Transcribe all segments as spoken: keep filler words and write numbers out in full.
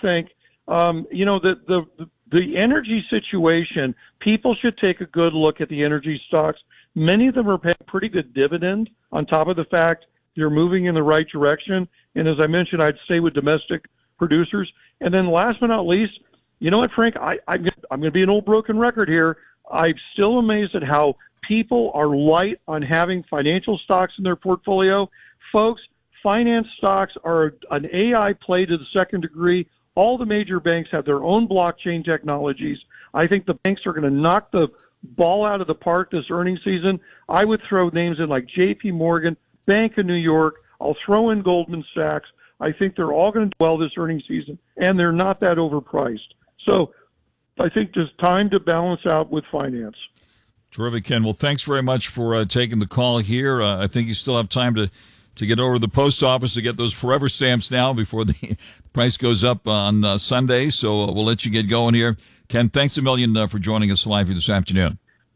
think, um, you know, the, the, the energy situation, people should take a good look at the energy stocks. Many of them are paying pretty good dividend on top of the fact they're moving in the right direction. And as I mentioned, I'd stay with domestic producers. And then last but not least, you know what, Frank, I, I, I'm going to be an old broken record here. I'm still amazed at how people are light on having financial stocks in their portfolio. Folks, finance stocks are an A I play to the second degree. All the major banks have their own blockchain technologies. I think the banks are going to knock the ball out of the park this earnings season. I would throw names in like J P Morgan, Bank of New York. I'll throw in Goldman Sachs. I think they're all going to do well this earnings season, and they're not that overpriced. So I think there's time to balance out with finance. Terrific, Ken. Well, thanks very much for uh, taking the call here. Uh, I think you still have time to, to get over to the post office to get those forever stamps now before the price goes up on uh, Sunday. So uh, we'll let you get going here. Ken, thanks a million uh, for joining us live here this afternoon.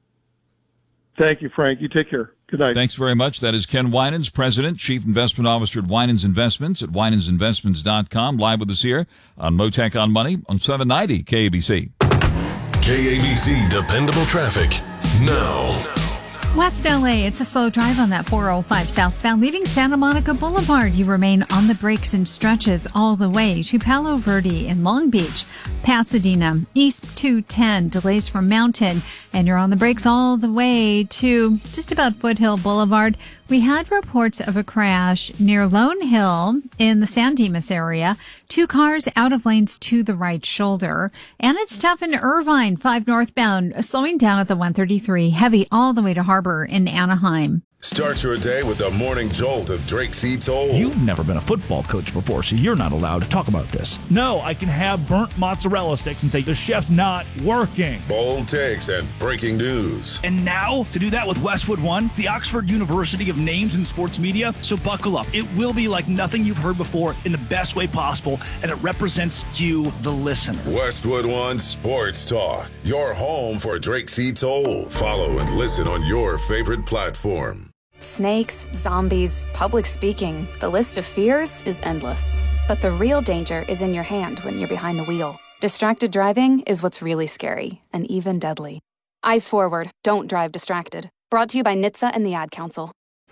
Thank you, Frank. You take care. Good night. Thanks very much. That is Ken Winans, President, Chief Investment Officer at Winans Investments at winans investments dot com. Live with us here on MoTech on Money on seven ninety K A B C. K A B C Dependable Traffic now. West L A, it's a slow drive on that four oh five southbound. Leaving Santa Monica Boulevard, you remain on the brakes and stretches all the way to Palo Verde in Long Beach. Pasadena, East two ten, delays from Mountain, and you're on the brakes all the way to just about Foothill Boulevard. We had reports of a crash near Lone Hill in the San Dimas area. Two cars out of lanes to the right shoulder. And it's tough in Irvine, five northbound, slowing down at the one thirty-three, heavy all the way to Harbor in Anaheim. Start your day with the morning jolt of Drake C. Toll. You've never been a football coach before, so you're not allowed to talk about this. No, I can have burnt mozzarella sticks and say the chef's not working. Bold takes and breaking news. And now, to do that with Westwood One, the Oxford University of Names in Sports Media. So buckle up. It will be like nothing you've heard before in the best way possible, and it represents you, the listener. Westwood One Sports Talk, your home for Drake C. Toll. Follow and listen on your favorite platform. Snakes, zombies, public speaking. The list of fears is endless. But the real danger is in your hand when you're behind the wheel. Distracted driving is what's really scary and even deadly. Eyes forward. Don't drive distracted. Brought to you by N H T S A and the Ad Council.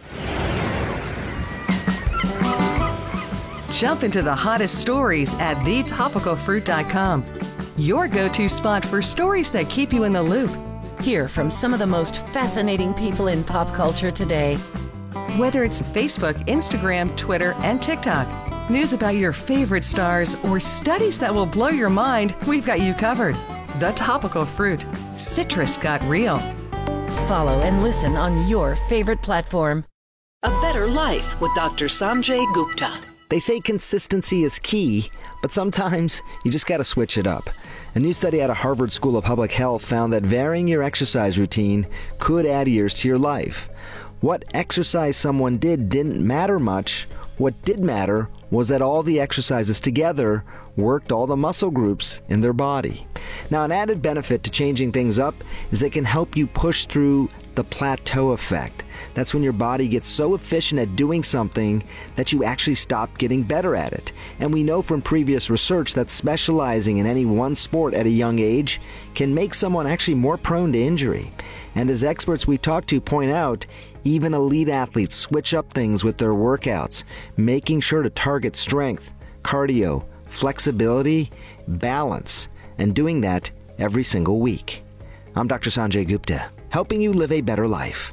Jump into the hottest stories at the topical fruit dot com. Your go-to spot for stories that keep you in the loop. Hear from some of the most fascinating people in pop culture today. Whether it's Facebook, Instagram, Twitter, and TikTok, news about your favorite stars, or studies that will blow your mind, we've got you covered. The Topical Fruit. Citrus got real. Follow and listen on your favorite platform. A Better Life with Doctor Sanjay Gupta. They say consistency is key, but sometimes you just got to switch it up. A new study out of Harvard School of Public Health found that varying your exercise routine could add years to your life. What exercise someone did didn't matter much. What did matter was that all the exercises together worked all the muscle groups in their body. Now, an added benefit to changing things up is it can help you push through the plateau effect. That's when your body gets so efficient at doing something that you actually stop getting better at it. And we know from previous research that specializing in any one sport at a young age can make someone actually more prone to injury. And as experts we talk to point out, even elite athletes switch up things with their workouts, making sure to target strength, cardio, flexibility, balance, and doing that every single week. I'm Doctor Sanjay Gupta, helping you live a better life.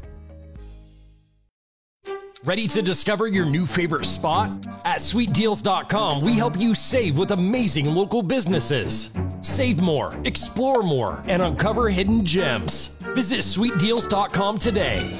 Ready to discover your new favorite spot? At sweet deals dot com, we help you save with amazing local businesses. Save more, explore more, and uncover hidden gems. Visit sweet deals dot com today.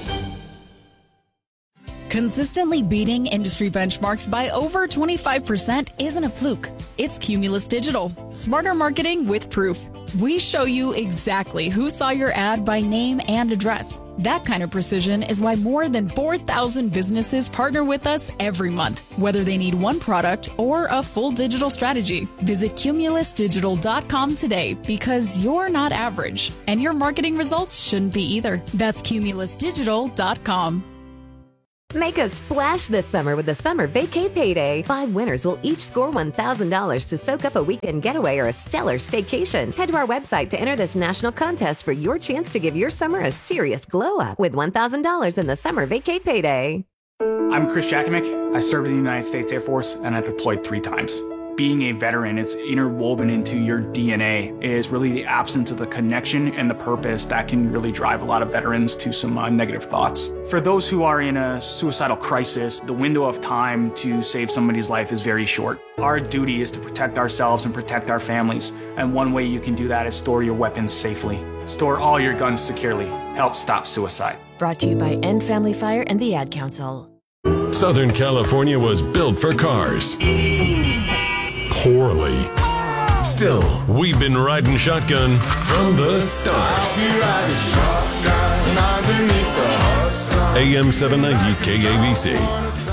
Consistently beating industry benchmarks by over twenty-five percent isn't a fluke. It's Cumulus Digital. Smarter marketing with proof. We show you exactly who saw your ad by name and address. That kind of precision is why more than four thousand businesses partner with us every month, whether they need one product or a full digital strategy. Visit Cumulus Digital dot com today because you're not average, and your marketing results shouldn't be either. That's Cumulus Digital dot com. Make a splash this summer with the Summer Vacay Payday. Five winners will each score one thousand dollars to soak up a weekend getaway or a stellar staycation. Head to our website to enter this national contest for your chance to give your summer a serious glow-up with one thousand dollars in the Summer Vacay Payday. I'm Chris Jakimick. I served in the United States Air Force, and I deployed three times. Being a veteran, it's interwoven into your D N A. It is really the absence of the connection and the purpose that can really drive a lot of veterans to some uh, negative thoughts. For those who are in a suicidal crisis, the window of time to save somebody's life is very short. Our duty is to protect ourselves and protect our families, and one way you can do that is store your weapons safely. Store all your guns securely. Help stop suicide. Brought to you by End Family Fire and the Ad Council. Southern California was built for cars. Poorly. Still, we've been riding shotgun from the start. I'll be riding shotgun underneath the hot sun. A M seven ninety K A B C.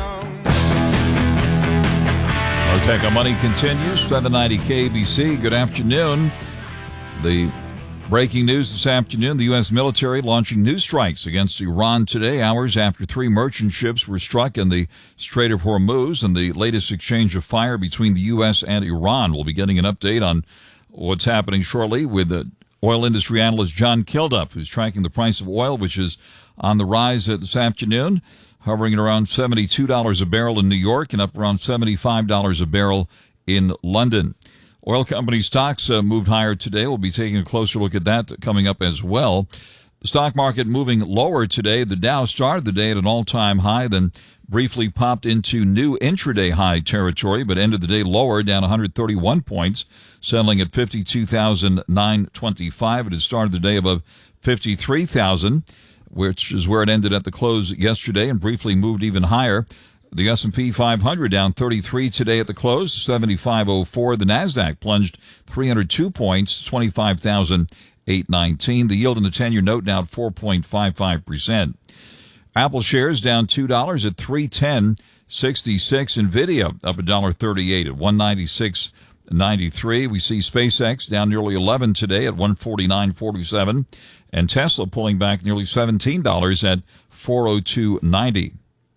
Our Tech on Money continues. seven ninety K A B C. Good afternoon. The breaking news this afternoon, the U S military launching new strikes against Iran today, hours after three merchant ships were struck in the Strait of Hormuz and the latest exchange of fire between the U S and Iran. We'll be getting an update on what's happening shortly with the oil industry analyst John Kilduff, who's tracking the price of oil, which is on the rise this afternoon, hovering at around seventy-two dollars a barrel in New York and up around seventy-five dollars a barrel in London. Oil company stocks uh, moved higher today. We'll be taking a closer look at that coming up as well. The stock market moving lower today. The Dow started the day at an all-time high, then briefly popped into new intraday high territory, but ended the day lower, down one hundred thirty-one points, settling at fifty-two thousand nine hundred twenty-five. It had started the day above fifty-three thousand, which is where it ended at the close yesterday, and briefly moved even higher. The S and P five hundred down thirty-three today at the close, seventy-five oh four. The NASDAQ plunged three hundred two points, twenty-five thousand eight hundred nineteen. The yield in the ten-year note now at four point five five percent. Apple shares down two dollars at three ten sixty-six. NVIDIA up one dollar thirty-eight at one ninety-six ninety-three. We see SpaceX down nearly eleven today at one forty-nine forty-seven. And Tesla pulling back nearly seventeen dollars at four oh two ninety.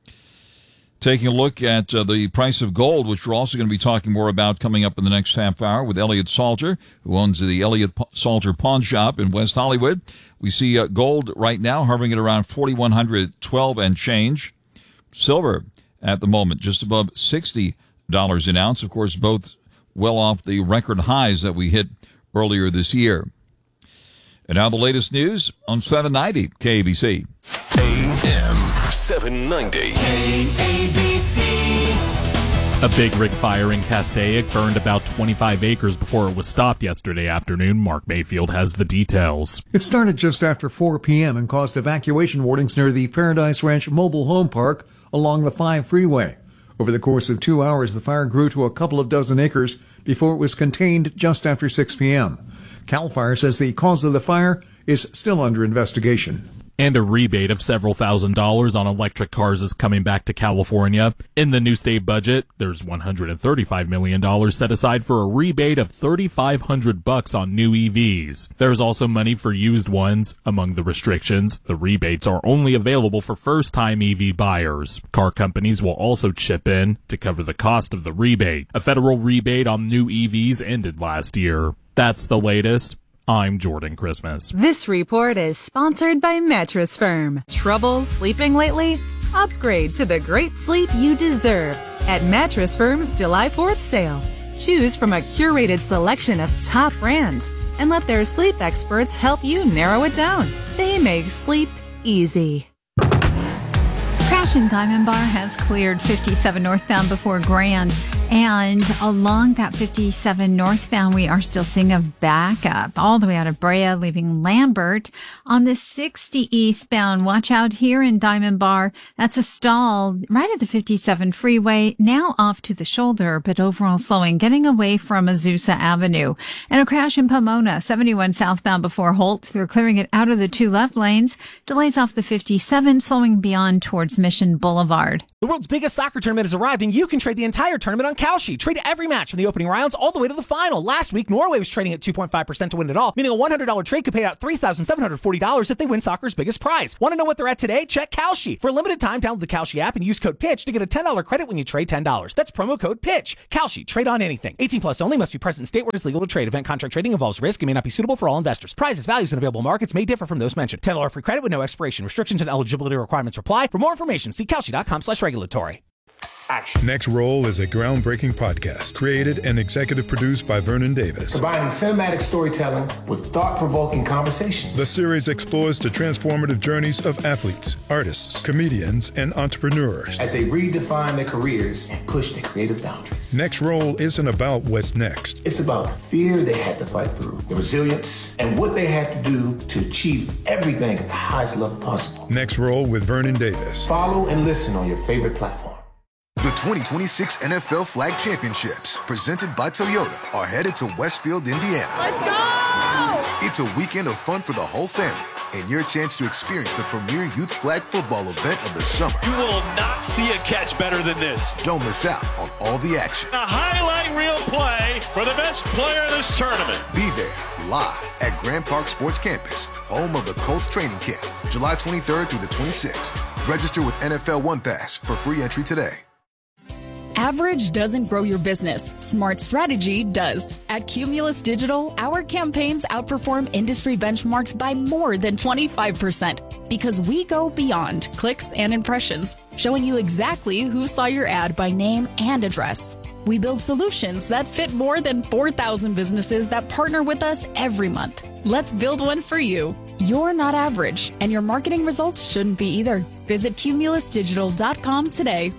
Taking a look at uh, the price of gold, which we're also going to be talking more about coming up in the next half hour with Elliot Salter, who owns the Elliot Salter Pawn Shop in West Hollywood. We see uh, gold right now hovering at around forty-one twelve and change. Silver at the moment just above sixty dollars an ounce. Of course, both well off the record highs that we hit earlier this year. And now the latest news on seven ninety K A B C. A M seven ninety. K A B C. A big rig fire in Castaic burned about twenty-five acres before it was stopped yesterday afternoon. Mark Mayfield has the details. It started just after four p.m. and caused evacuation warnings near the Paradise Ranch Mobile Home Park along the five freeway. Over the course of two hours, the fire grew to a couple of dozen acres before it was contained just after six p.m. CAL FIRE says the cause of the fire is still under investigation. And a rebate of several thousand dollars on electric cars is coming back to California. In the new state budget, there's one hundred thirty-five million dollars set aside for a rebate of thirty-five hundred bucks on new E Vs. There's also money for used ones. Among the restrictions, the rebates are only available for first-time E V buyers. Car companies will also chip in to cover the cost of the rebate. A federal rebate on new E Vs ended last year. That's the latest. I'm Jordan Christmas. This report is sponsored by Mattress Firm. Trouble sleeping lately? Upgrade to the great sleep you deserve at Mattress Firm's July fourth sale. Choose from a curated selection of top brands and let their sleep experts help you narrow it down. They make sleep easy. Crash in Diamond Bar has cleared fifty-seven northbound before Grand. And along that fifty-seven northbound, we are still seeing a backup all the way out of Brea, leaving Lambert. On the sixty eastbound, watch out here in Diamond Bar. That's a stall right at the fifty-seven freeway, now off to the shoulder, but overall slowing, getting away from Azusa Avenue. And a crash in Pomona, seventy-one southbound before Holt. They're clearing it out of the two left lanes. Delays off the fifty-seven, slowing beyond towards Mission Boulevard. The world's biggest soccer tournament has arrived, and you can trade the entire tournament on Kalshi. Trade every match from the opening rounds all the way to the final. Last week, Norway was trading at two point five percent to win it all, meaning a one hundred dollars trade could pay out three thousand seven hundred forty dollars if they win soccer's biggest prize. Want to know what they're at today? Check Kalshi. For a limited time, download the Kalshi app and use code PITCH to get a ten dollars credit when you trade ten dollars. That's promo code PITCH. Kalshi. Trade on anything. eighteen plus only. Must be present in state where it's legal to trade. Event contract trading involves risk and may not be suitable for all investors. Prizes, values, and available markets may differ from those mentioned. ten dollars free credit with no expiration. Restrictions and eligibility requirements apply. For more information, see Kalshi.com slash regulatory. Action. Next Roll is a groundbreaking podcast created and executive produced by Vernon Davis. Combining cinematic storytelling with thought-provoking conversations. The series explores the transformative journeys of athletes, artists, comedians, and entrepreneurs as they redefine their careers and push their creative boundaries. Next Roll isn't about what's next. It's about the fear they had to fight through, the resilience, and what they had to do to achieve everything at the highest level possible. Next Roll with Vernon Davis. Follow and listen on your favorite platform. The twenty twenty-six N F L Flag Championships, presented by Toyota, are headed to Westfield, Indiana. Let's go! It's a weekend of fun for the whole family and your chance to experience the premier youth flag football event of the summer. You will not see a catch better than this. Don't miss out on all the action. A highlight reel play for the best player in this tournament. Be there live at Grand Park Sports Campus, home of the Colts training camp, July twenty-third through the twenty-sixth. Register with N F L One Pass for free entry today. Average doesn't grow your business. Smart strategy does. At Cumulus Digital, our campaigns outperform industry benchmarks by more than twenty-five percent because we go beyond clicks and impressions, showing you exactly who saw your ad by name and address. We build solutions that fit more than four thousand businesses that partner with us every month. Let's build one for you. You're not average, and your marketing results shouldn't be either. Visit cumulus digital dot com today.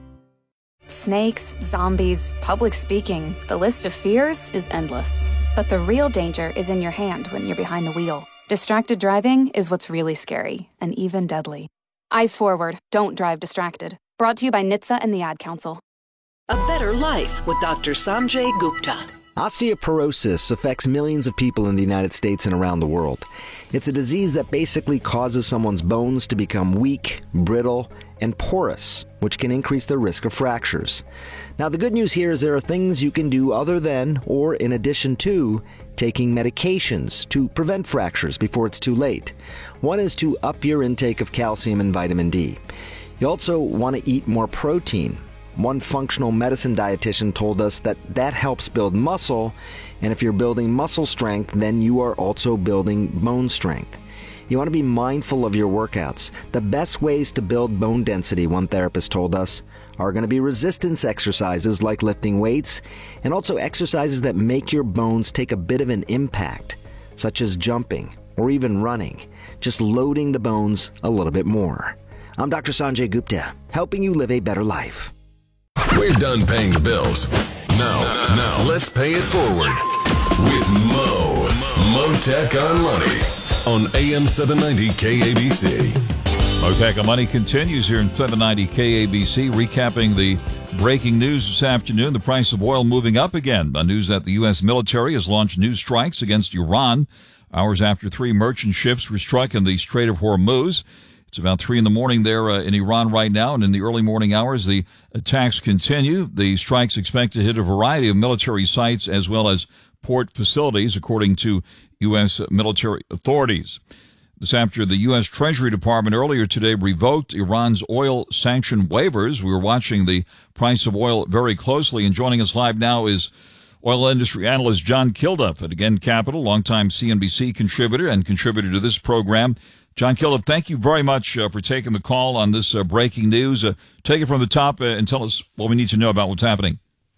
Snakes, zombies, public speaking, the list of fears is endless. But the real danger is in your hand when you're behind the wheel. Distracted driving is what's really scary and even deadly. Eyes forward, don't drive distracted. Brought to you by N H T S A and the Ad Council. A better life with Doctor Sanjay Gupta. Osteoporosis affects millions of people in the United States and around the world. It's a disease that basically causes someone's bones to become weak, brittle, and porous, which can increase the risk of fractures. Now, the good news here is there are things you can do other than, or in addition to, taking medications to prevent fractures before it's too late. One is to up your intake of calcium and vitamin D. You also want to eat more protein. One functional medicine dietitian told us that that helps build muscle, and if you're building muscle strength, then you are also building bone strength. You want to be mindful of your workouts. The best ways to build bone density, one therapist told us, are going to be resistance exercises like lifting weights, and also exercises that make your bones take a bit of an impact, such as jumping or even running, just loading the bones a little bit more. I'm Doctor Sanjay Gupta, helping you live a better life. We're done paying the bills. Now, now, let's pay it forward with Mo. Mo Tech on Money on A M seven ninety K A B C. Mo Tech on Money continues here in seven ninety K A B C, recapping the breaking news this afternoon. The price of oil moving up again. The news that the U S military has launched new strikes against Iran hours after three merchant ships were struck in the Strait of Hormuz. It's about three in the morning there uh, in Iran right now, and in the early morning hours, the attacks continue. The strikes expect to hit a variety of military sites as well as port facilities, according to U S military authorities. This after the U S Treasury Department earlier today revoked Iran's oil sanction waivers. We were watching the price of oil very closely, and joining us live now is oil industry analyst John Kilduff at Again Capital, longtime C N B C contributor and contributor to this program. John Kilduff, thank you very much uh, for taking the call on this uh, breaking news. Uh, take it from the top uh, and tell us what we need to know about what's happening.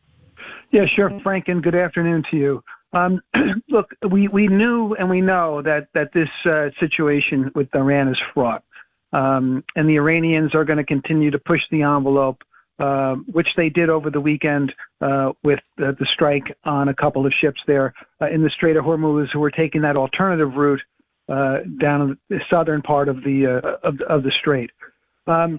Yeah, sure, Frank, and good afternoon to you. Um, look, we, we knew and we know that, that this uh, situation with Iran is fraught, um, and the Iranians are going to continue to push the envelope, uh, which they did over the weekend uh, with uh, the strike on a couple of ships there uh, in the Strait of Hormuz who were taking that alternative route Uh, down in the southern part of the uh, of, of the strait, um,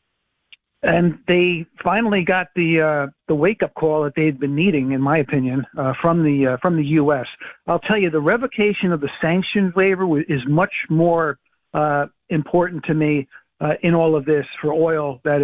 and they finally got the uh, the wake up call that they'd been needing, in my opinion, uh, from the uh, from the U S. I'll tell you, the revocation of the sanctions waiver is much more uh, important to me uh, in all of this for oil that is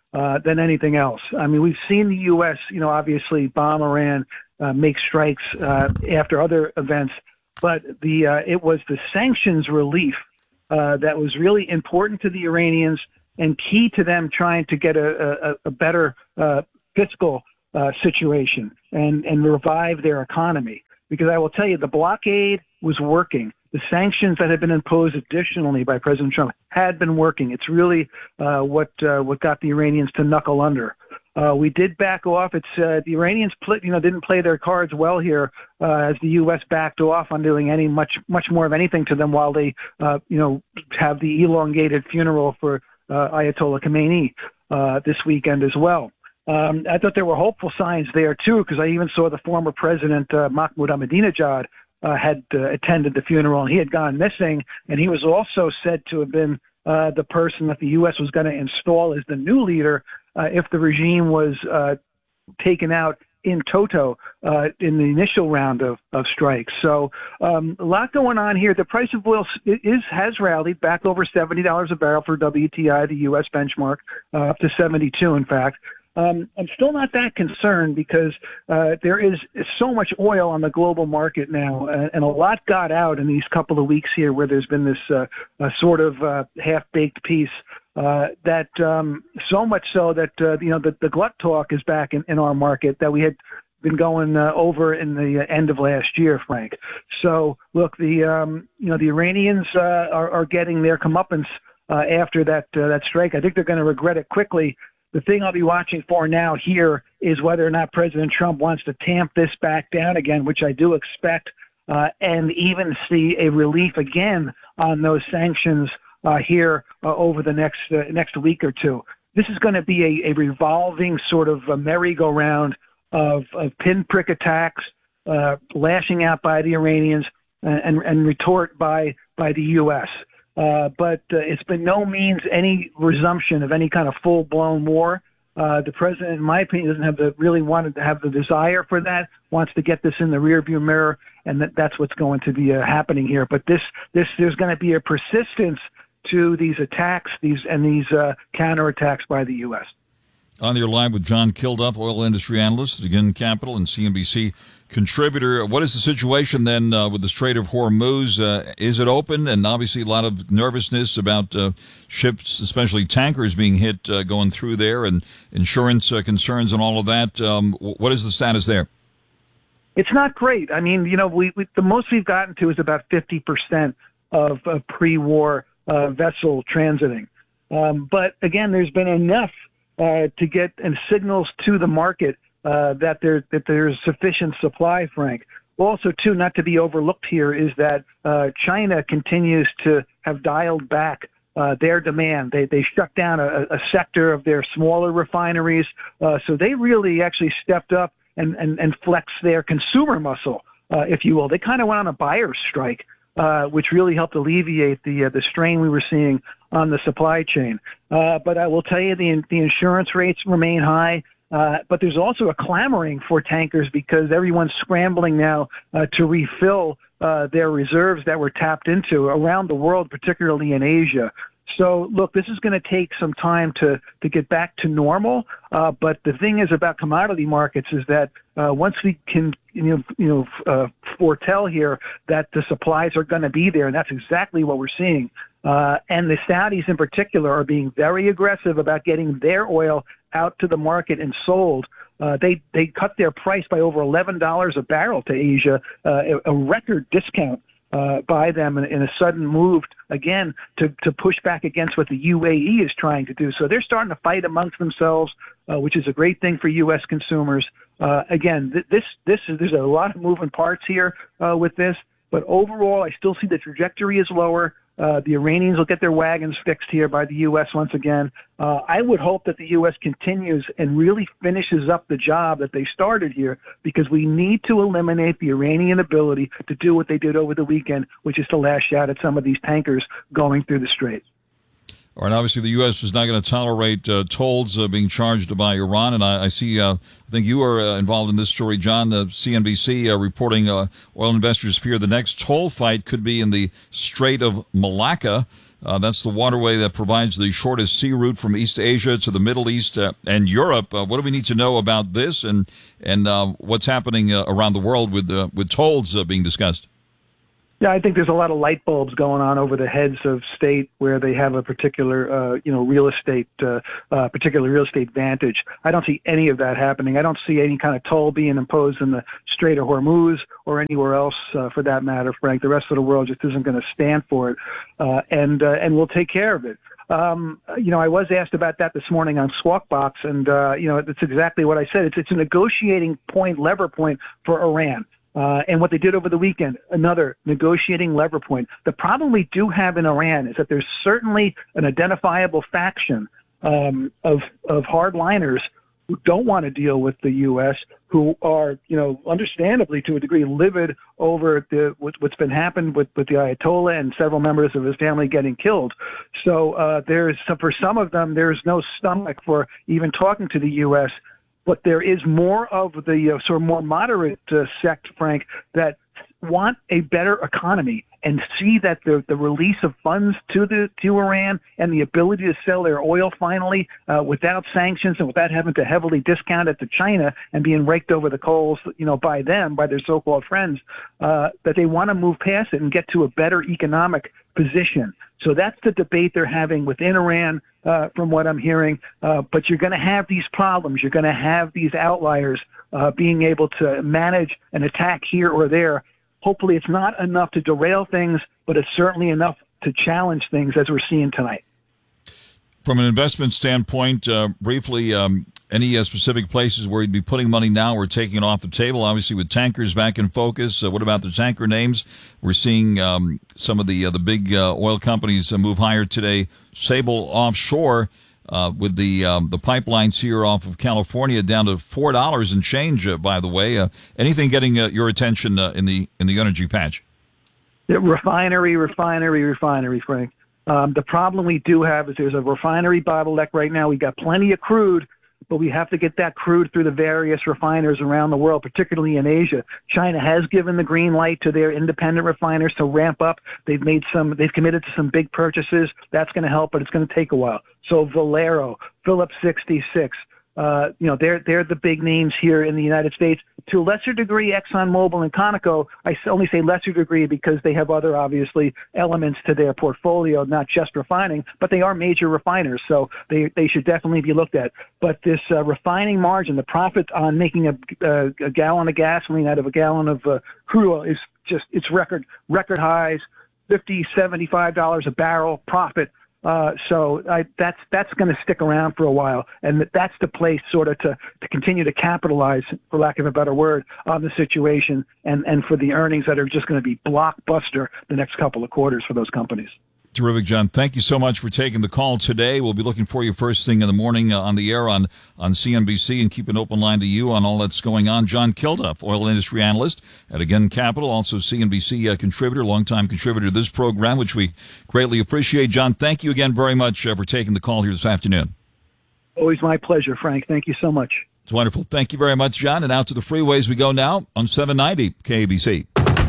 uh, than anything else. I mean, we've seen the U S, you know, obviously bomb Iran, uh, make strikes uh, after other events, but the uh, it was the sanctions relief uh, that was really important to the Iranians and key to them trying to get a, a, a better uh, fiscal uh, situation and, and revive their economy. Because I will tell you, the blockade was working. The sanctions that had been imposed additionally by President Trump had been working. It's really uh, what uh, what got the Iranians to knuckle under. Uh, we did back off. It's uh, the Iranians, pl- you know, didn't play their cards well here uh, as the U S backed off on doing any much much more of anything to them while they, uh, you know, have the elongated funeral for uh, Ayatollah Khamenei uh, this weekend as well. Um, I thought there were hopeful signs there too, because I even saw the former president uh, Mahmoud Ahmadinejad uh, had uh, attended the funeral, and he had gone missing, and he was also said to have been uh, the person that the U S was going to install as the new leader uh, if the regime was uh, taken out in toto uh, in the initial round of, of strikes. So um, a lot going on here. The price of oil is has rallied back over seventy dollars a barrel for W T I, the U S benchmark, uh, up to seventy-two, in fact. Um, I'm still not that concerned because uh, there is so much oil on the global market now, and, and a lot got out in these couple of weeks here where there's been this uh, uh, sort of uh, half-baked piece uh, that um, so much so that, uh, you know, the, the glut talk is back in, in our market that we had been going uh, over in the end of last year, Frank. So, look, the um, you know the Iranians uh, are, are getting their comeuppance uh, after that uh, that strike. I think they're going to regret it quickly. The thing I'll be watching for now here is whether or not President Trump wants to tamp this back down again, which I do expect, uh, and even see a relief again on those sanctions uh, here uh, over the next uh, next week or two. This is going to be a, a revolving sort of a merry-go-round of, of pinprick attacks, uh, lashing out by the Iranians, and, and, and retort by by the U S Uh, but uh, it's been no means any resumption of any kind of full-blown war. Uh, the president, in my opinion, doesn't have the really wanted to have the desire for that. Wants to get this in the rearview mirror, and that, that's what's going to be uh, happening here. But this, this, there's going to be a persistence to these attacks, these and these uh, counterattacks by the U S. On your line with John Kilduff, oil industry analyst, again, Capital and C N B C contributor. What is the situation then uh, with the Strait of Hormuz? Uh, is it open? And obviously a lot of nervousness about uh, ships, especially tankers, being hit uh, going through there, and insurance uh, concerns and all of that. Um, what is the status there? It's not great. I mean, you know, we, we the most we've gotten to is about fifty percent of, of pre-war uh, vessel transiting. Um, but again, there's been enough Uh, to get and signals to the market uh, that there that there's sufficient supply, Frank. Also, too, not to be overlooked here is that uh, China continues to have dialed back uh, their demand. They they shut down a, a sector of their smaller refineries, uh, so they really actually stepped up and and, and flexed their consumer muscle, uh, if you will. They kind of went on a buyer's strike, uh, which really helped alleviate the uh, the strain we were seeing on the supply chain. Uh, but I will tell you, the the insurance rates remain high. Uh, but there's also a clamoring for tankers because everyone's scrambling now uh, to refill uh, their reserves that were tapped into around the world, particularly in Asia. So, look, this is going to take some time to, to get back to normal. Uh, but the thing is about commodity markets is that uh, once we can, you know, you know, uh, foretell here that the supplies are going to be there, and that's exactly what we're seeing. Uh, and the Saudis in particular are being very aggressive about getting their oil out to the market and sold. Uh, they they cut their price by over eleven dollars a barrel to Asia, uh, a, a record discount uh, by them in, in a sudden move, again, to, to push back against what the U A E is trying to do. So they're starting to fight amongst themselves, uh, which is a great thing for U S consumers. Uh, again, th- this this is, there's a lot of moving parts here uh, with this, but overall, I still see the trajectory is lower. Uh, the Iranians will get their wagons fixed here by the U S once again. Uh, I would hope that the U S continues and really finishes up the job that they started here, because we need to eliminate the Iranian ability to do what they did over the weekend, which is to lash out at some of these tankers going through the Strait. All right, obviously the U S is not going to tolerate uh, tolls uh, being charged by Iran, and I, I see, uh, I think you are uh, involved in this story, John, uh, C N B C, uh, reporting uh, oil investors fear the next toll fight could be in the Strait of Malacca. Uh, that's the waterway that provides the shortest sea route from East Asia to the Middle East uh, and Europe. Uh, what do we need to know about this and and uh, what's happening uh, around the world with uh, with tolls uh, being discussed? Yeah, I think there's a lot of light bulbs going on over the heads of state where they have a particular, uh, you know, real estate, uh, uh, particular real estate advantage. I don't see any of that happening. I don't see any kind of toll being imposed in the Strait of Hormuz or anywhere else, uh, for that matter, Frank. The rest of the world just isn't going to stand for it, uh, and uh, and we'll take care of it. Um, you know, I was asked about that this morning on Squawk Box, and uh, you know, it's exactly what I said. It's it's a negotiating point, lever point for Iran. Uh, and what they did over the weekend, another negotiating lever point. The problem we do have in Iran is that there's certainly an identifiable faction um, of of hardliners who don't want to deal with the U S, who are, you know, understandably to a degree livid over the what's been happened with, with the Ayatollah and several members of his family getting killed. So uh, there's for some of them, there's no stomach for even talking to the U S. But there is more of the uh, sort of more moderate uh, sect, Frank, that want a better economy and see that the the release of funds to the to Iran and the ability to sell their oil finally uh, without sanctions and without having to heavily discount it to China and being raked over the coals, you know, by them, by their so-called friends, uh, that they want to move past it and get to a better economic position. So that's the debate they're having within Iran, uh, from what I'm hearing. Uh, but you're going to have these problems. You're going to have these outliers uh, being able to manage an attack here or there. Hopefully it's not enough to derail things, but it's certainly enough to challenge things as we're seeing tonight. From an investment standpoint, uh, briefly, um, any uh, specific places where you'd be putting money now or taking it off the table? Obviously, with tankers back in focus, uh, what about the tanker names? We're seeing um, some of the uh, the big uh, oil companies uh, move higher today. Sable offshore uh, with the um, the pipelines here off of California down to four dollars and change. Uh, by the way, uh, anything getting uh, your attention uh, in the in the energy patch? Yeah, refinery, refinery, refinery, Frank. Um, the problem we do have is there's a refinery bottleneck right now. We've got plenty of crude, but we have to get that crude through the various refiners around the world, particularly in Asia. China has given the green light to their independent refiners to ramp up. They've made some, they've committed to some big purchases. That's going to help, but it's going to take a while. So Valero, Phillips sixty-six, uh, you know, they're, they're the big names here in the United States. To a lesser degree, ExxonMobil and Conoco, I only say lesser degree because they have other, obviously, elements to their portfolio, not just refining, but they are major refiners, so they, they should definitely be looked at. But this uh, refining margin, the profit on making a, a, a gallon of gasoline out of a gallon of uh, crude oil is just, it's record, record highs, fifty, seventy-five dollars a barrel profit. Uh, so I, that's that's going to stick around for a while, and that's the place sort of to, to continue to capitalize, for lack of a better word, on the situation and, and for the earnings that are just going to be blockbuster the next couple of quarters for those companies. Terrific, John. Thank you so much for taking the call today. We'll be looking for you first thing in the morning uh, on the air on, on C N B C, and keep an open line to you on all that's going on. John Kilduff, oil industry analyst at Again Capital, also C N B C uh, contributor, longtime contributor to this program, which we greatly appreciate. John, thank you again very much uh, for taking the call here this afternoon. Always my pleasure, Frank. Thank you so much. It's wonderful. Thank you very much, John. And out to the freeways we go now on seven ninety K A B C.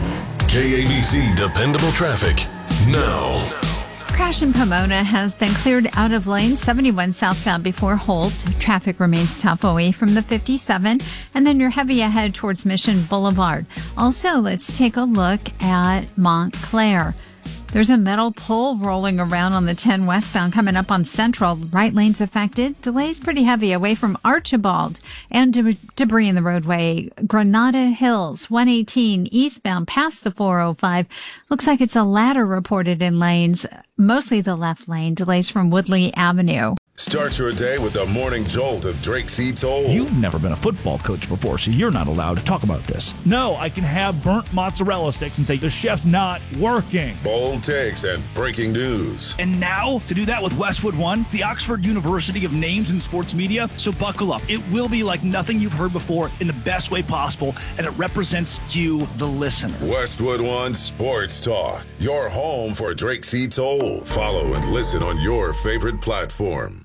K A B C Dependable Traffic now. Crash in Pomona has been cleared out of lane seventy-one southbound before Holt. Traffic remains tough away from the fifty-seven, and then you're heavy ahead towards Mission Boulevard. Also, let's take a look at Montclair. There's a metal pole rolling around on the ten westbound coming up on Central. Right lane's affected. Delays pretty heavy away from Archibald and de- debris in the roadway. Granada Hills, one eighteen eastbound past the four oh five. Looks like it's a ladder reported in lanes, mostly the left lane. Delays from Woodley Avenue. Start your day with the morning jolt of Drake C. Toll. You've never been a football coach before, so you're not allowed to talk about this. No, I can have burnt mozzarella sticks and say the chef's not working. Bold takes and breaking news. And now, to do that with Westwood One, the Oxford University of Names in Sports Media. So buckle up. It will be like nothing you've heard before in the best way possible, and it represents you, the listener. Westwood One Sports Talk, your home for Drake C. Toll. Follow and listen on your favorite platform.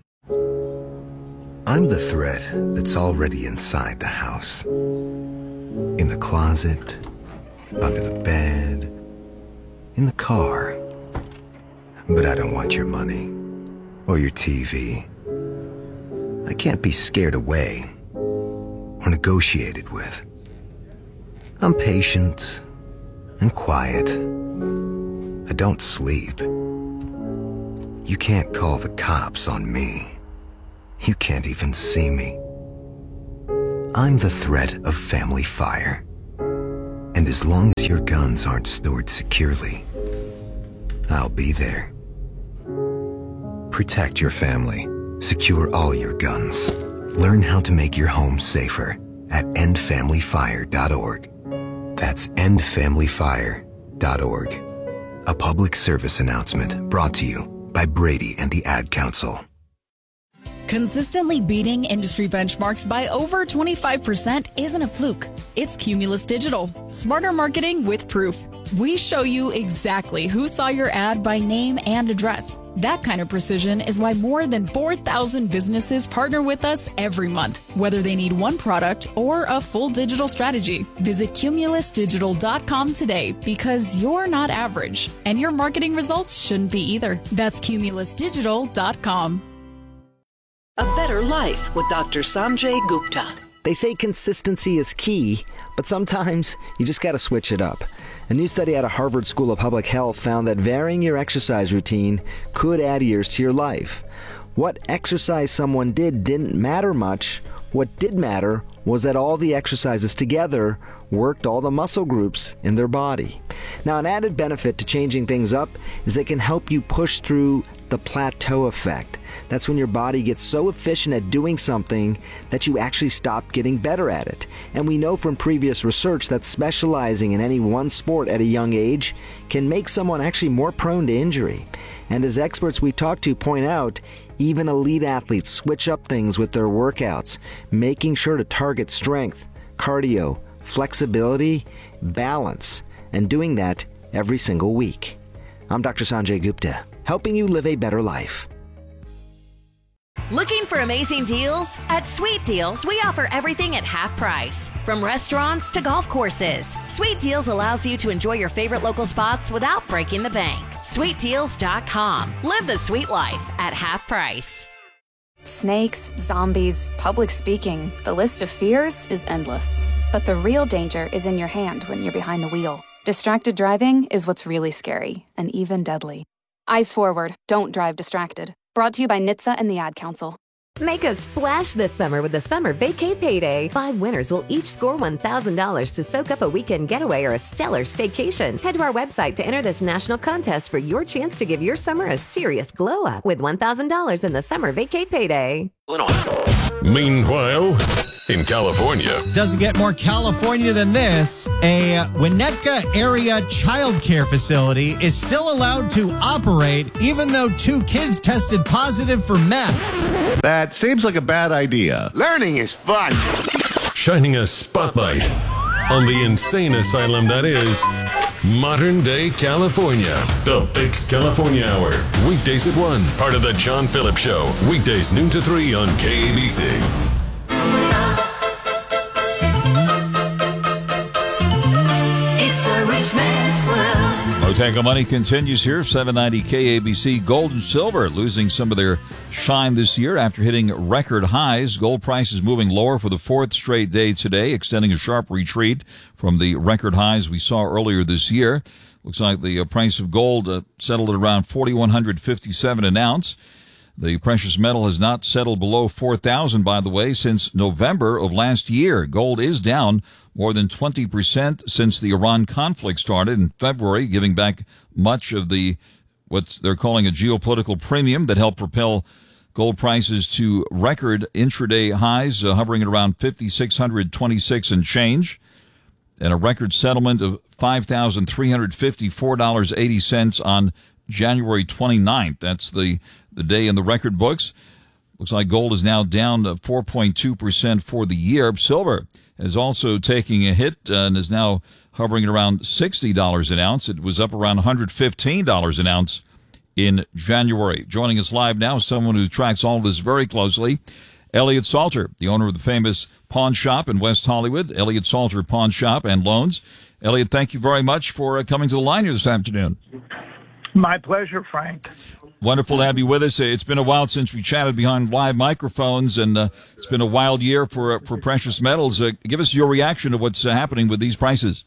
I'm the thread that's already inside the house. In the closet, under the bed, in the car, But I don't want your money or your T V. I can't be scared away or negotiated with. I'm patient and quiet. I don't sleep. You can't call the cops on me. You can't even see me. I'm the threat of family fire. And as long as your guns aren't stored securely, I'll be there. Protect your family. Secure all your guns. Learn how to make your home safer at end family fire dot org. That's end family fire dot org. A public service announcement brought to you by Brady and the Ad Council. Consistently beating industry benchmarks by over twenty-five percent isn't a fluke. It's Cumulus Digital. Smarter marketing with proof. We show you exactly who saw your ad by name and address. That kind of precision is why more than four thousand businesses partner with us every month, whether they need one product or a full digital strategy. Visit cumulus digital dot com today because you're not average, and your marketing results shouldn't be either. That's cumulus digital dot com. A Better Life with Doctor Sanjay Gupta. They say consistency is key, but sometimes you just got to switch it up. A new study out of Harvard School of Public Health found that varying your exercise routine could add years to your life. What exercise someone did didn't matter much. What did matter was that all the exercises together worked all the muscle groups in their body. Now, an added benefit to changing things up is it can help you push through the plateau effect. That's when your body gets so efficient at doing something that you actually stop getting better at it. And we know from previous research that specializing in any one sport at a young age can make someone actually more prone to injury. And as experts we talk to point out, even elite athletes switch up things with their workouts, making sure to target strength, cardio, flexibility, balance, and doing that every single week. I'm Doctor Sanjay Gupta, helping you live a better life. Looking for amazing deals? At Sweet Deals, we offer everything at half price. From restaurants to golf courses, Sweet Deals allows you to enjoy your favorite local spots without breaking the bank. sweet deals dot com. Live the sweet life at half price. Snakes, zombies, public speaking, the list of fears is endless. But the real danger is in your hand when you're behind the wheel. Distracted driving is what's really scary and even deadly. Eyes forward, don't drive distracted. Brought to you by N H T S A and the Ad Council. Make a splash this summer with the Summer Vacay Payday. Five winners will each score one thousand dollars to soak up a weekend getaway or a stellar staycation. Head to our website to enter this national contest for your chance to give your summer a serious glow up with one thousand dollars in the Summer Vacay Payday. Meanwhile, in California. Doesn't get more California than this. A Winnetka area child care facility is still allowed to operate even though two kids tested positive for meth. That seems like a bad idea. Learning is fun. Shining a spotlight on the insane asylum that is modern day California. The Fix California Hour. Weekdays at one. Part of the John Phillips Show. Weekdays noon to three on K A B C. Tango Money continues here, seven ninety K A B C. Gold and silver losing some of their shine this year after hitting record highs. Gold prices moving lower for the fourth straight day today, extending a sharp retreat from the record highs we saw earlier this year. Looks like the uh, price of gold uh, settled at around four thousand one hundred fifty-seven an ounce. The precious metal has not settled below four thousand, by the way, since November of last year. Gold is down more than twenty percent since the Iran conflict started in February, giving back much of the what they're calling a geopolitical premium that helped propel gold prices to record intraday highs, uh, hovering at around five thousand six hundred twenty-six and change, and a record settlement of five thousand three hundred fifty-four dollars and eighty cents on January twenty-ninth. That's the, the day in the record books. Looks like gold is now down to four point two percent for the year. Silver is also taking a hit uh, and is now hovering at around sixty dollars an ounce. It was up around one hundred fifteen dollars an ounce in January. Joining us live now is someone who tracks all of this very closely, Elliot Salter, the owner of the famous pawn shop in West Hollywood, Elliot Salter Pawn Shop and Loans. Elliot, thank you very much for uh, coming to the line here this afternoon. My pleasure, Frank. Wonderful to have you with us. It's been a while since we chatted behind live microphones, and uh, it's been a wild year for uh, for precious metals. Uh, give us your reaction to what's uh, happening with these prices.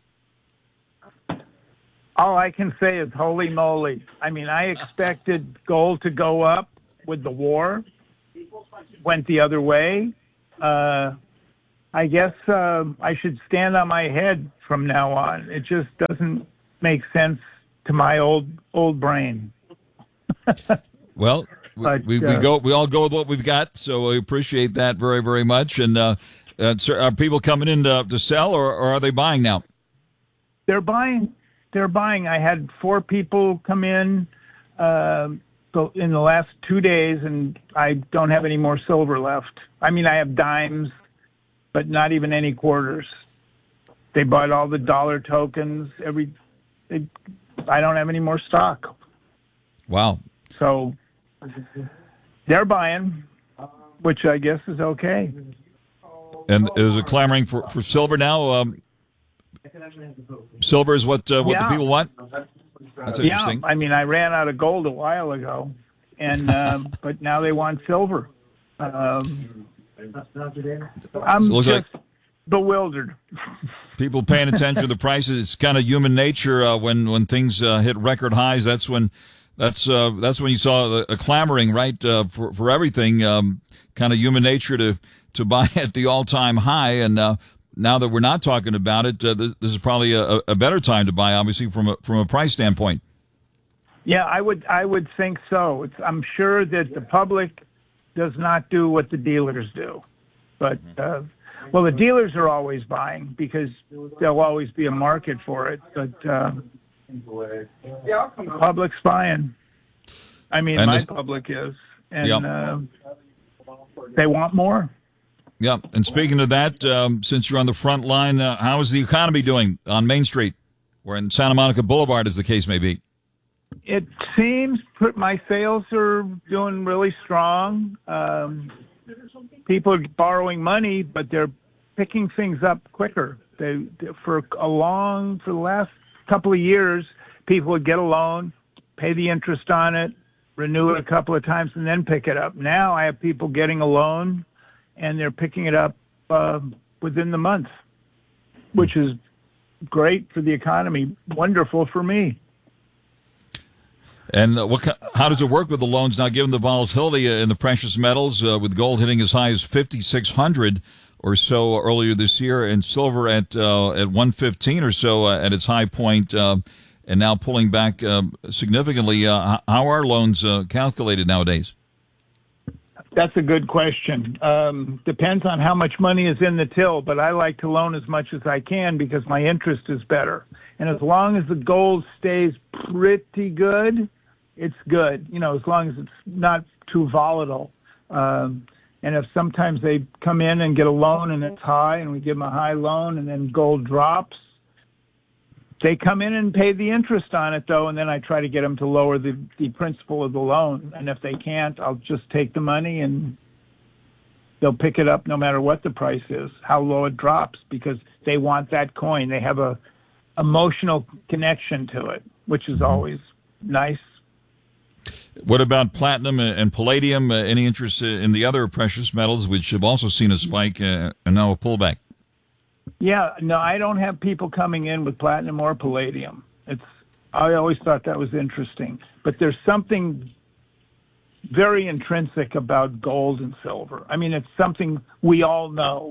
All I can say is holy moly. I mean, I expected gold to go up with the war. Went the other way. Uh, I guess uh, I should stand on my head from now on. It just doesn't make sense to my old old brain. Well, we, but, we, we uh, go. We all go with what we've got, so we appreciate that very, very much. And uh, uh, sir, are people coming in to, to sell, or, or are they buying now? They're buying. They're buying. I had four people come in uh, in the last two days, and I don't have any more silver left. I mean, I have dimes, but not even any quarters. They bought all the dollar tokens. Every, they, I don't have any more stock. Wow. So they're buying, which I guess is okay. And there's a clamoring for, for silver now. Um, silver is what uh, what yeah. the people want. That's interesting. Yeah, I mean, I ran out of gold a while ago, and uh, but now they want silver. Um, I'm So it looks just like bewildered. people paying attention to the prices. It's kind of human nature uh, when when things uh, hit record highs. That's when that's uh, that's when you saw a, a clamoring, right, uh, for for everything. Um, kind of human nature to to buy at the all time high, and uh, now that we're not talking about it, uh, this, this is probably a, a better time to buy, obviously from a from a price standpoint. Yeah, I would I would think so. It's, I'm sure that the public does not do what the dealers do, but uh, well, the dealers are always buying because there'll always be a market for it. But uh, the public's buying. I mean, And my this- public is, and Yep. uh, they want more. Yeah, and speaking of that, um, since you're on the front line, uh, how is the economy doing on Main Street, or in Santa Monica Boulevard, as the case may be? It seems put my sales are doing really strong. Um, people are borrowing money, but they're picking things up quicker. They, they for a long for the last couple of years, people would get a loan, pay the interest on it, renew it a couple of times, and then pick it up. Now I have people getting a loan, and they're picking it up uh, within the month, which is great for the economy. Wonderful for me. And uh, what? ki- How does it work with the loans now, given the volatility in the precious metals, uh, with gold hitting as high as fifty-six hundred or so earlier this year, and silver at uh, at one fifteen or so uh, at its high point, uh, and now pulling back uh, significantly? Uh, h- how are loans uh, calculated nowadays? That's a good question. Um, depends on how much money is in the till, but I like to loan as much as I can because my interest is better. And as long as the gold stays pretty good, it's good. You know, as long as it's not too volatile. Um, and if sometimes they come in and get a loan and it's high, and we give them a high loan, and then gold drops, they come in and pay the interest on it, though, and then I try to get them to lower the, the principal of the loan. And if they can't, I'll just take the money, and they'll pick it up no matter what the price is, how low it drops, because they want that coin. They have a emotional connection to it, which is always nice. What about platinum and palladium? Uh, any interest in the other precious metals, which have also seen a spike uh, and now a pullback? Yeah, no, I don't have people coming in with platinum or palladium. It's I always thought that was interesting, but there's something very intrinsic about gold and silver. I mean, it's something we all know.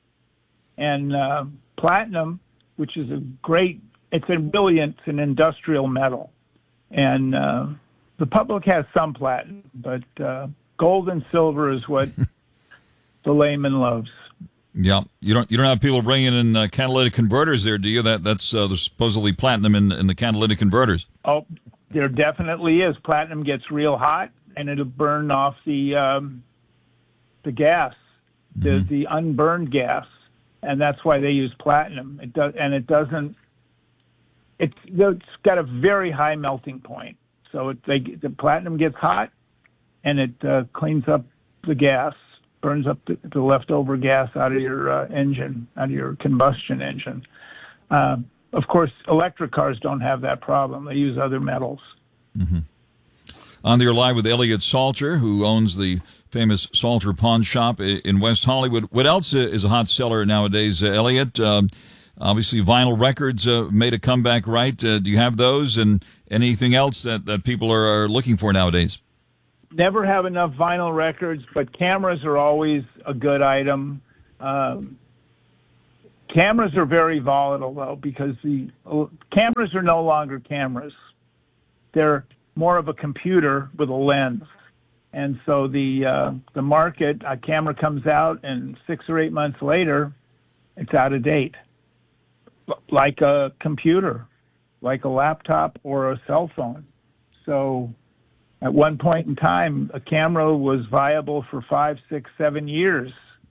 And uh, platinum, which is a great, it's a really it's an industrial metal, and uh, the public has some platinum, but uh, gold and silver is what the layman loves. Yeah, you don't you don't have people bringing in uh, catalytic converters there, do you? That that's uh, there's supposedly platinum in in the catalytic converters. Oh, there definitely is. Platinum gets real hot, and it'll burn off the um, the gas, the Mm-hmm. the unburned gas, and that's why they use platinum. It does, and it doesn't. It's it's got a very high melting point, so it, they, the platinum gets hot, and it uh, cleans up the gas. Burns up the, the leftover gas out of your uh, engine, out of your combustion engine. Uh, of course, electric cars don't have that problem. They use other metals. Mm-hmm. On the line with Elliot Salter, who owns the famous Salter Pawn Shop in West Hollywood. What else is a hot seller nowadays, uh, Elliot? Um, obviously, vinyl records uh, made a comeback, right? Uh, do you have those, and anything else that, that people are, are looking for nowadays? Never have enough vinyl records, but cameras are always a good item. Um, cameras are very volatile, though, because the uh, cameras are no longer cameras. They're more of a computer with a lens. And so the uh, the market, a camera comes out, and six or eight months later, it's out of date. Like a computer, like a laptop or a cell phone. So at one point in time, a camera was viable for five, six, seven years.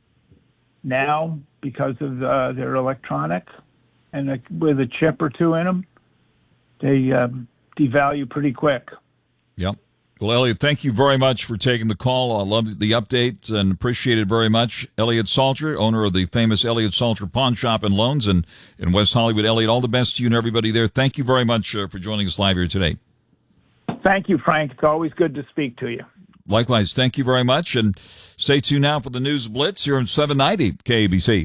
Now, because of uh, their electronic and a, with a chip or two in them, they um, devalue pretty quick. Yep. Well, Elliot, thank you very much for taking the call. I love the update and appreciate it very much. Elliot Salter, owner of the famous Elliot Salter Pawn Shop and Loans in, in West Hollywood. Elliot, all the best to you and everybody there. Thank you very much uh, for joining us live here today. Thank you, Frank. It's always good to speak to you. Likewise, thank you very much. And stay tuned now for the News Blitz here on seven ninety K A B C.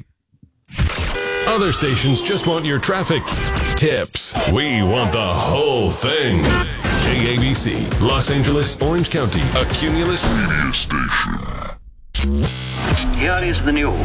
Other stations just want your traffic tips. We want the whole thing. K A B C, Los Angeles, Orange County, a Cumulus media station. Here is the news.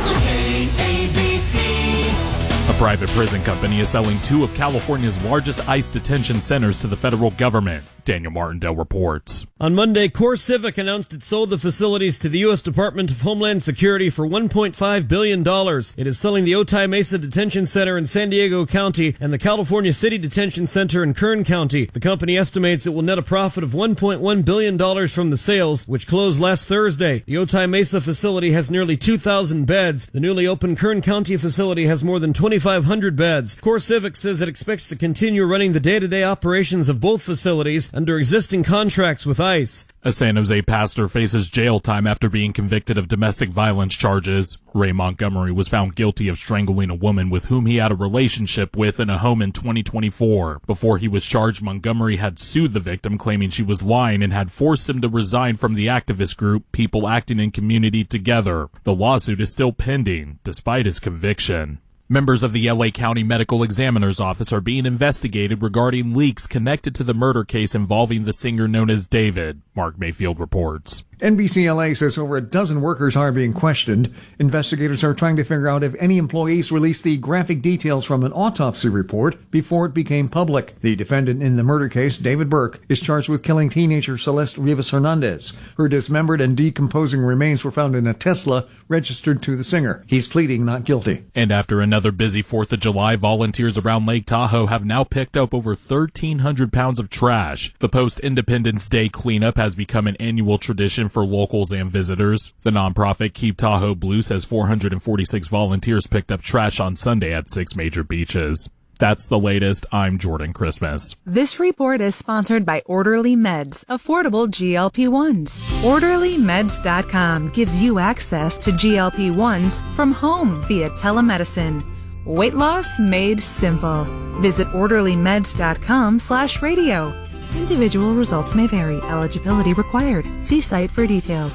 K A B C. A private prison company is selling two of California's largest ICE detention centers to the federal government. Daniel Martindale reports. On Monday, CoreCivic announced it sold the facilities to the U S Department of Homeland Security for one point five billion dollars. It is selling the Otay Mesa Detention Center in San Diego County and the California City Detention Center in Kern County. The company estimates it will net a profit of one point one billion dollars from the sales, which closed last Thursday. The Otay Mesa facility has nearly two thousand beds. The newly opened Kern County facility has more than twenty-five hundred beds. CoreCivic says it expects to continue running the day-to-day operations of both facilities under existing contracts with ICE. A San Jose pastor faces jail time after being convicted of domestic violence charges. Ray Montgomery was found guilty of strangling a woman with whom he had a relationship with in a home in twenty twenty-four. Before he was charged, Montgomery had sued the victim, claiming she was lying and had forced him to resign from the activist group People Acting in Community Together. The lawsuit is still pending, despite his conviction. Members of the L A County Medical Examiner's Office are being investigated regarding leaks connected to the murder case involving the singer known as David. Mark Mayfield reports. N B C L A says over a dozen workers are being questioned. Investigators are trying to figure out if any employees released the graphic details from an autopsy report before it became public. The defendant in the murder case, David Burke, is charged with killing teenager Celeste Rivas Hernandez. Her dismembered and decomposing remains were found in a Tesla registered to the singer. He's pleading not guilty. And after another busy fourth of July, volunteers around Lake Tahoe have now picked up over thirteen hundred pounds of trash. The post-Independence Day cleanup has become an annual tradition for locals and visitors. The nonprofit Keep Tahoe Blue says four hundred forty-six volunteers picked up trash on Sunday at six major beaches. That's the latest. I'm Jordan Christmas. This report is sponsored by Orderly Meds, affordable G L P ones. Orderly Meds dot com gives you access to G L P ones from home via telemedicine. Weight loss made simple. Visit Orderly Meds dot com slash radio. Individual results may vary. Eligibility required. See site for details.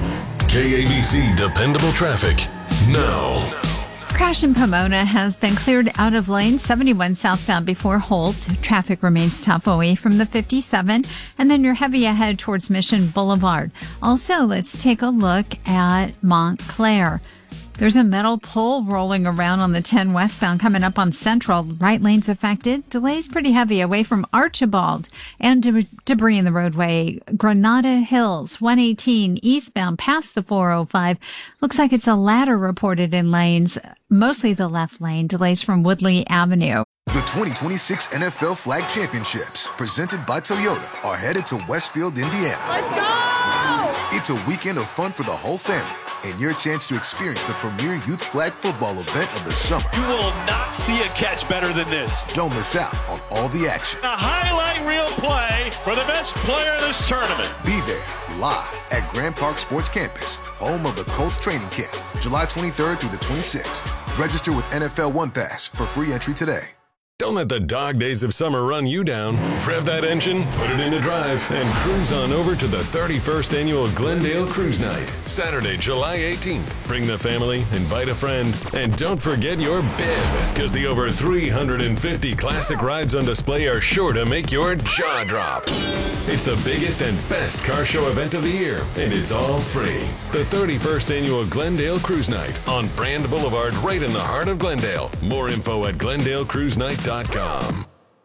K A B C Dependable Traffic now. Crash in Pomona has been cleared out of lane seventy-one southbound before Holt. Traffic remains tough away from the fifty-seven, and then you're heavy ahead towards Mission Boulevard. Also, let's take a look at Montclair. There's a metal pole rolling around on the ten westbound coming up on Central. Right lane's affected. Delays pretty heavy away from Archibald and de- debris in the roadway. Granada Hills, one eighteen eastbound past the four oh five. Looks like it's a ladder reported in lanes, mostly the left lane. Delays from Woodley Avenue. The twenty twenty-six N F L Flag Championships, presented by Toyota, are headed to Westfield, Indiana. Let's go! It's a weekend of fun for the whole family, and your chance to experience the premier youth flag football event of the summer. You will not see a catch better than this. Don't miss out on all the action. A highlight reel play for the best player in this tournament. Be there live at Grand Park Sports Campus, home of the Colts training camp, July twenty-third through the twenty-sixth. Register with N F L One Pass for free entry today. Don't let the dog days of summer run you down. Rev that engine, put it into drive, and cruise on over to the thirty-first Annual Glendale Cruise Night, Saturday, July eighteenth. Bring the family, invite a friend, and don't forget your bib, because the over three hundred fifty classic rides on display are sure to make your jaw drop. It's the biggest and best car show event of the year, and it's all free. The thirty-first Annual Glendale Cruise Night on Brand Boulevard, right in the heart of Glendale. More info at glendale cruise night dot com.